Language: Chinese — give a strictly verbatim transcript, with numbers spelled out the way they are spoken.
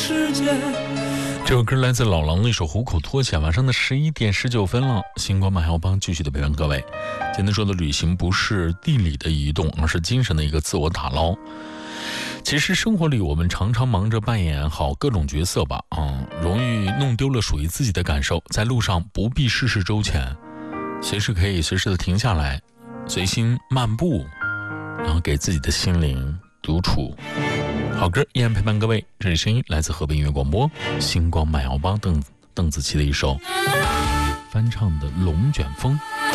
世界。 这首歌来自老狼的一首《虎口脱险》。晚上的十一点十九分了，星光马耀帮继续的陪伴各位。今天说的旅行不是地理的移动，而是精神的一个自我打捞。其实生活里我们常常忙着扮演好各种角色吧，啊、嗯，容易弄丢了属于自己的感受。在路上不必事事周全，随时可以随时的停下来，随心漫步，然后给自己的心灵独处。好歌依然陪伴各位，这里声音来自河北音乐广播星光慢摇帮邓邓紫棋的一首翻唱的《龙卷风》。